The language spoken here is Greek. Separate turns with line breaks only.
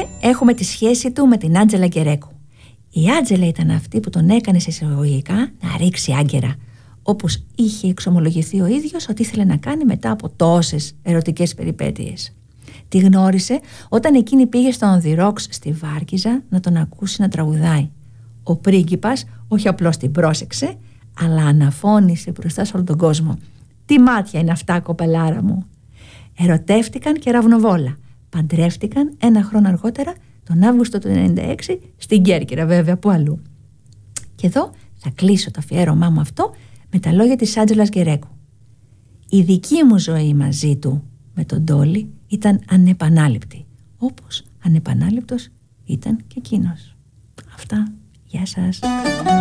έχουμε τη σχέση του με την Άντζελα Γκερέκου. Η Άντζελα ήταν αυτή που τον έκανε σε εισαγωγικά να ρίξει άγκαιρα, όπως είχε εξομολογηθεί ο ίδιος ότι ήθελε να κάνει μετά από τόσες ερωτικές περιπέτειες. Τη γνώρισε όταν εκείνη πήγε στο On The Rocks στη Βάρκιζα να τον ακούσει να τραγουδάει. Ο πρίγκιπας όχι απλώς την πρόσεξε, αλλά αναφώνησε μπροστά σε όλο τον κόσμο. «Τι μάτια είναι αυτά, κοπελάρα μου!» Ερωτεύτηκαν και ραυνοβόλα. Παντρεύτηκαν 1 χρόνο αργότερα, τον Αύγουστο του 1996, στην Κέρκυρα βέβαια, που αλλού. Και εδώ θα κλείσω το αφιέρωμά μου αυτό με τα λόγια της Άντζελας Γκερέκου. «Η δική μου ζωή μαζί του, με τον Ντόλι, ήταν ανεπανάληπτη, όπως ανεπανάληπτος ήταν και εκείνος». Αυτά. Γεια σας.